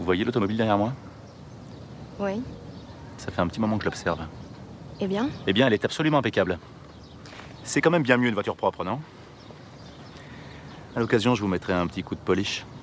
voyez l'automobile derrière moi? Oui. Ça fait un petit moment que je l'observe. Eh bien? Eh bien, elle est absolument impeccable. C'est quand même bien mieux une voiture propre, non? À l'occasion, je vous mettrai un petit coup de polish.